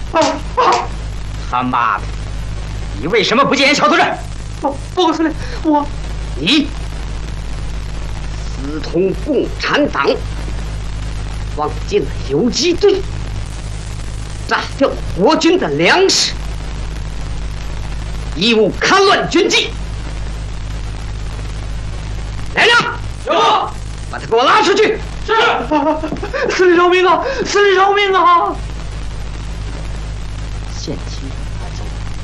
他妈的！你为什么不戒严小头人？ 报告司令， 你私通共产党，放进了游击队，炸掉国军的粮食，义务戡乱军纪。来人！ 有， 把他给我拉出去！ 是，司令饶命啊！司令饶命啊！